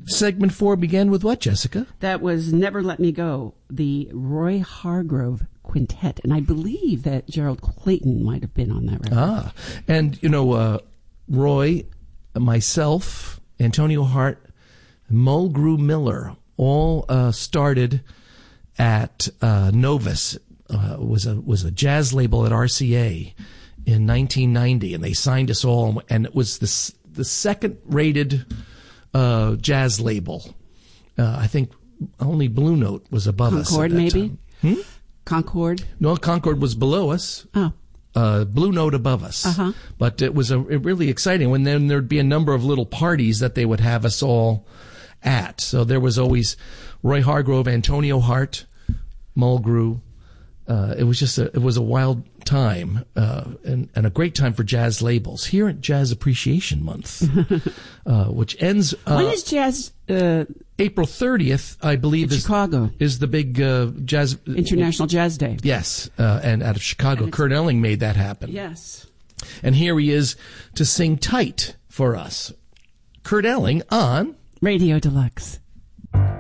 segment 4 began with what, Jessica? That was Never Let Me Go, the Roy Hargrove Quintet. And I believe that Gerald Clayton might have been on that record. And, Roy, myself, Antonio Hart, Mulgrew Miller all started at Novus. Was a jazz label at RCA in 1990, and they signed us all, and it was the second-rated jazz label. I think only Blue Note was above us. Concord, maybe? Time. Concord? No, Concord was below us. Oh. Blue Note above us. Uh-huh. But it was really exciting when then there'd be a number of little parties that they would have us all at. So there was always Roy Hargrove, Antonio Hart, Mulgrew. It was a wild time, and a great time for jazz labels here at Jazz Appreciation Month, which ends. When is jazz? April 30th, I believe, Chicago is the big jazz International Jazz Day. Yes, and out of Chicago, Kurt Elling made that happen. Yes, and here he is to sing "Tight" for us, Kurt Elling on Radio Deluxe.